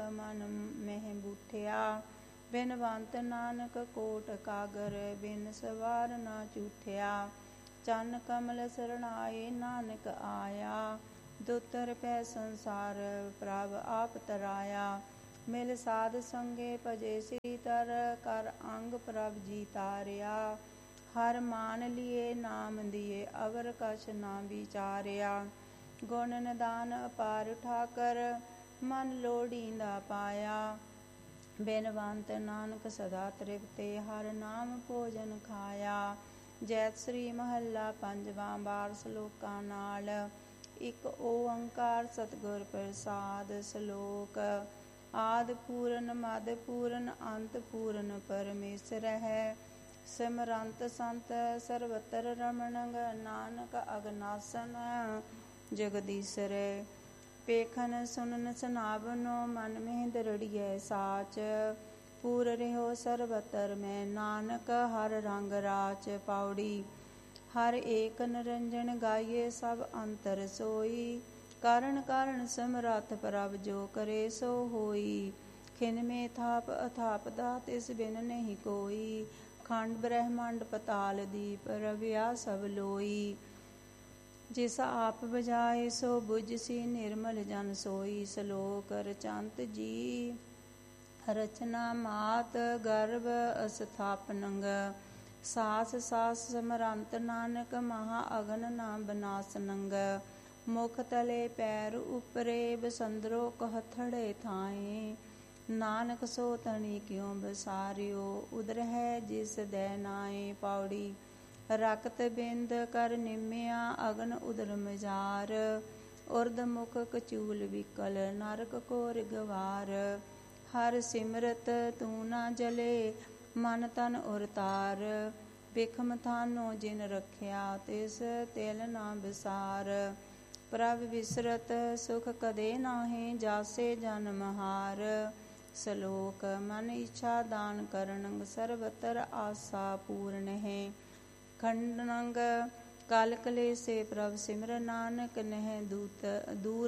ਮਨ ਮਹਿ ਬੂਠਿਆ। ਬਿਨਵੰਤ ਨਾਨਕ ਕੋਟ ਕਾਗਰ, ਬਿਨ ਸਵਾਰ ਨਾ ਝੂਠਿਆ। ਚਰਨ ਕਮਲ ਸਰਣਾਏ ਨਾਨਕ ਆਇਆ, ਦੁਤਰ ਪੈ ਸੰਸਾਰ ਪ੍ਰਭ ਆਪ ਤਰਾਇਆ। ਮਿਲ ਸਾਧ ਸੰਗੇ ਭਜੇ ਸ੍ਰੀ ਤਰ, ਕਰ ਅੰਗ ਪ੍ਰਭ ਜੀ ਤਾਰਿਆ। ਹਰ ਮਾਨ ਲਿਏ ਨਾਮ ਦੀਏ, ਅਵਰ ਕਛ ਨਾ ਵਿਚਾਰਿਆ। ਗੁਣ ਨਿਦਾਨ ਅਪਾਰ ਠਾਕਰ, ਮਨ ਲੋੜੀਂਦਾ ਪਾਇਆ। ਬਿਨਵੰਤ ਨਾਨਕ ਸਦਾ ਤ੍ਰਿਪਤੇ, ਹਰ ਨਾਮ ਭੋਜਨ ਖਾਇਆ। ਜੈਤ ਸ੍ਰੀ ਮਹੱਲਾ ਪੰਜਵਾਂ। ਬਾਰ ਸਲੋਕਾਂ ਨਾਲ। ਇੱਕ ਓੰਕਾਰ ਸਤਿਗੁਰ ਪ੍ਰਸਾਦਿ। ਸ਼ਲੋਕ। ਆਦਿ ਪੂਰਨ ਮਦ ਪੂਰਨ, ਅੰਤ ਪੂਰਨ ਪਰਮੇਸ਼ਰ ਹੈ। ਸਿਮਰੰਤ ਸੰਤ ਸਰਬਤਰ ਰਮਣੰ, ਨਾਨਕ ਅਗਨਾਸਨ ਜਗਦੀਸਰੈ। ਪੇਖਨ ਸੁਨਨ ਸੁਨਾਵਨੋ, ਮਨ ਮਹਿ ਦ੍ਰਿੜੀਐ ਸਾਚ। ਪੂਰ ਰਹਿਓ ਸਰਬਤਰ ਮੈਂ, ਨਾਨਕ ਹਰ ਰੰਗ ਰਾਚ। ਪੌੜੀ। ਹਰ ਏਕ ਨਿਰੰਜਨ ਗਾਈਏ, ਸਭ ਅੰਤਰ ਸੋਈ। ਕਾਰਣ ਕਾਰਣ ਸਮਰੱਥ ਪ੍ਰਭ, ਜੋ ਕਰੇ ਸੋ ਹੋਈ। ਖਿਨ ਮੇ ਥਾਪ ਅਥਾਪ ਦਾਤ, ਇਸ ਬਿਨ ਨਹੀਂ ਕੋਈ। ਖੰਡ ਬ੍ਰਹਿਮੰਡ ਪਤਾਲ ਦੀਪ, ਰਵਿਆ ਸਭ ਲੋਈ। ਜਿਸ ਆਪ ਬੁਝਾਏ ਸੋ ਬੁਝਸੀ, ਨਿਰਮਲ ਜਨ ਸੋਈ। ਸ਼ਲੋਕ। ਰਚੰਤ ਜੀ ਰਚਨਾ ਮਾਤ, ਗਰਭ ਅਸਥਾਪਨੰ। ਸਾਸ ਸਾਸ ਸਿਮਰੰਤ ਨਾਨਕ, ਮਹਾ ਅਗਨ ਨਾ ਬਨਾਸਨੰ। ਮੁਖ ਤਲੇ ਪੈਰ ਉਪਰੇ, ਬਸੰਦਰੋ ਕਹਥੜੇ ਥਾਏ। ਨਾਨਕ ਸੋ ਤਣੀ ਕਿਉ ਬਸਾਰਿਓ, ਉਦਰ ਹੈ ਜਿਸ ਦੈ ਨਾਏ। ਪੌੜੀ। ਰਕਤ ਬਿੰਦ ਕਰ ਨਿਮਿਆ, ਅਗਨ ਉਦਰ ਮਜਾਰ। ਉਰਧ ਮੁਖ ਕਚੂਲ ਵਿਕਲ, ਨਰਕ ਕੋਰਿ ਗਵਾਰ। ਹਰ ਸਿਮਰਤ ਤੂੰ ਨਾ ਜਲੇ, ਮਨ ਤਨ ਉਰ ਤਾਰ। ਬਿਖਮ ਥਾਨੋ ਜਿਨ ਰਖਿਆ, ਤਿਸ ਤਿਲ ਨਾ ਬਿਸਾਰ। ਪ੍ਰਭ ਵਿਸਰਤ ਸੁਖ ਕਦੇ ਨਾਹੀਂ, ਜਾਸੇ ਜਨਮ ਹਾਰ। ਸ਼ਲੋਕ। ਮਨ ਇੱਛਾ ਦਾਨ ਕਰਨੰ, ਸਰਬਤਰ ਆਸਾ ਪੂਰਨ ਹੈ। ਖੰਡਨੰ ਕਲ ਕਲੇਸੇ, ਪ੍ਰਭ ਸਿਮਰ ਨਾਨਕ ਨਹਿ ਦੂਰ